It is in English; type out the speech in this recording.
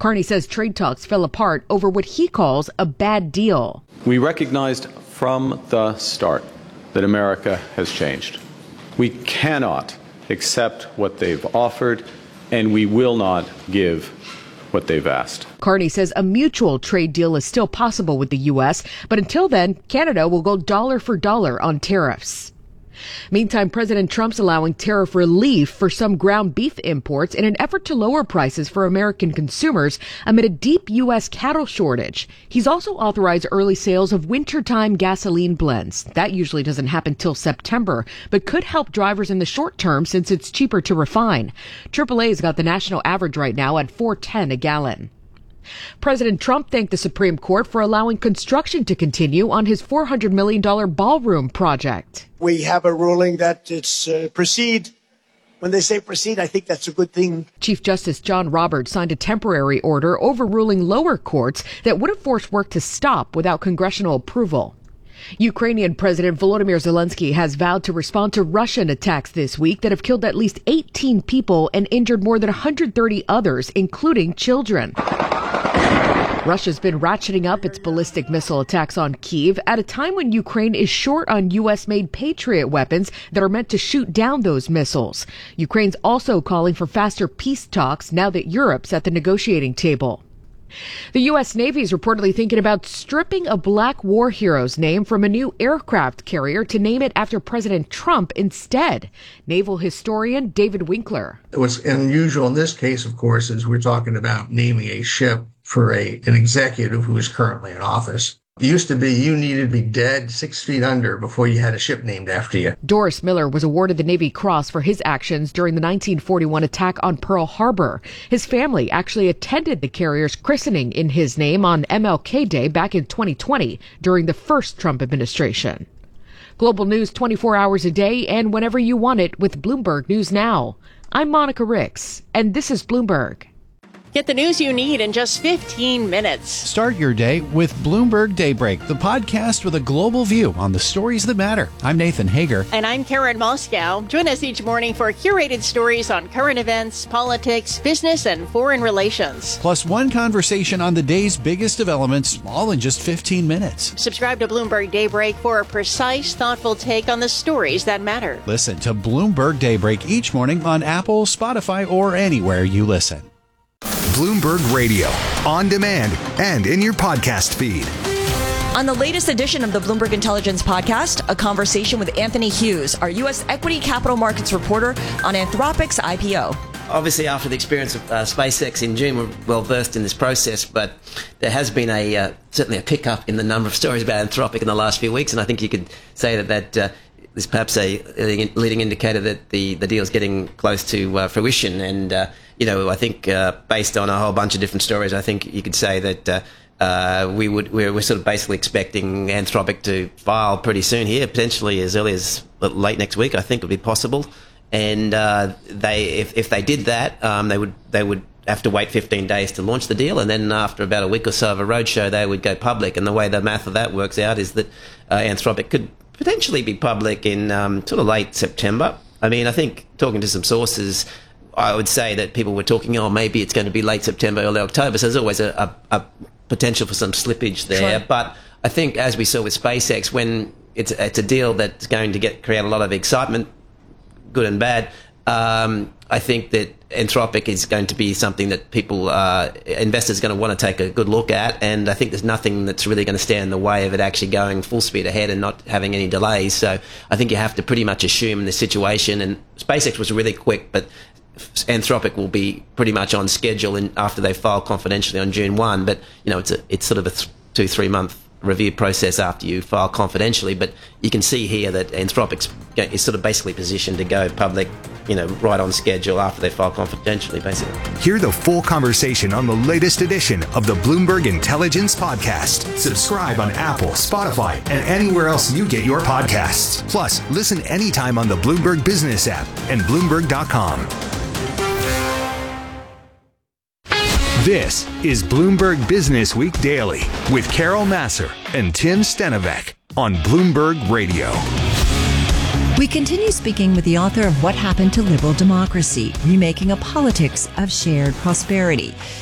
Carney says trade talks fell apart over what he calls a bad deal. We recognized from the start that America has changed. We cannot accept what they've offered, and we will not give what they've asked. Carney says a mutual trade deal is still possible with the U.S., but until then, Canada will go dollar for dollar on tariffs. Meantime, President Trump's allowing tariff relief for some ground beef imports in an effort to lower prices for American consumers amid a deep U.S. cattle shortage. He's also authorized early sales of wintertime gasoline blends. That usually doesn't happen till September, but could help drivers in the short term since it's cheaper to refine. AAA's got the national average right now at $4.10 a gallon. President Trump thanked the Supreme Court for allowing construction to continue on his $400 million ballroom project. We have a ruling that it's proceed. When they say proceed, I think that's a good thing. Chief Justice John Roberts signed a temporary order overruling lower courts that would have forced work to stop without congressional approval. Ukrainian President Volodymyr Zelensky has vowed to respond to Russian attacks this week that have killed at least 18 people and injured more than 130 others, including children. Russia's been ratcheting up its ballistic missile attacks on Kyiv at a time when Ukraine is short on U.S.-made Patriot weapons that are meant to shoot down those missiles. Ukraine's also calling for faster peace talks now that Europe's at the negotiating table. The U.S. Navy is reportedly thinking about stripping a black war hero's name from a new aircraft carrier to name it after President Trump instead. Naval historian David Winkler. What's unusual in this case, of course, is we're talking about naming a ship for an executive who is currently in office. It used to be you needed to be dead 6 feet under before you had a ship named after you. Doris Miller was awarded the Navy Cross for his actions during the 1941 attack on Pearl Harbor. His family actually attended the carrier's christening in his name on MLK Day back in 2020 during the first Trump administration. Global news 24 hours a day and whenever you want it with Bloomberg News Now. I'm Monica Ricks, and this is Bloomberg. Get the news you need in just 15 minutes. Start your day with Bloomberg Daybreak, the podcast with a global view on the stories that matter. I'm Nathan Hager. And I'm Karen Moscow. Join us each morning for curated stories on current events, politics, business, and foreign relations. Plus one conversation on the day's biggest developments, all in just 15 minutes. Subscribe to Bloomberg Daybreak for a precise, thoughtful take on the stories that matter. Listen to Bloomberg Daybreak each morning on Apple, Spotify, or anywhere you listen. Bloomberg Radio, on demand and in your podcast feed. On the latest edition of the Bloomberg Intelligence Podcast, a conversation with Anthony Hughes, our U.S. equity capital markets reporter on Anthropic's IPO. Obviously, after the experience of SpaceX in June, we're well versed in this process, but there has been certainly a pickup in the number of stories about Anthropic in the last few weeks, and I think you could say that is perhaps a leading indicator that the deal is getting close to fruition. And I think based on a whole bunch of different stories, I think you could say that we're sort of basically expecting Anthropic to file pretty soon here, potentially as early as late next week. I think would be possible. And if they did that, they would have to wait 15 days to launch the deal, and then after about a week or so of a roadshow, they would go public. And the way the math of that works out is that Anthropic could potentially be public in sort of late September. I mean, I think talking to some sources, I would say that people were talking, maybe it's going to be late September, early October. So there's always a potential for some slippage there. Sure. But I think, as we saw with SpaceX, when it's a deal that's going to create a lot of excitement, good and bad, I think that Anthropic is going to be something that investors are going to want to take a good look at, and I think there's nothing that's really going to stand in the way of it actually going full speed ahead and not having any delays. So I think you have to pretty much assume in this situation, and SpaceX was really quick, but Anthropic will be pretty much on schedule after they file confidentially on June 1, but it's sort of a 2-3 month review process after you file confidentially. But you can see here that Anthropic is sort of basically positioned to go public, right on schedule after they file confidentially, basically. Hear the full conversation on the latest edition of the Bloomberg Intelligence Podcast. Subscribe on Apple, Spotify, and anywhere else you get your podcasts. Plus, listen anytime on the Bloomberg Business app and Bloomberg.com. This is Bloomberg Business Week Daily with Carol Massar and Tim Stenovec on Bloomberg Radio. We continue speaking with the author of What Happened to Liberal Democracy, Remaking a Politics of Shared Prosperity.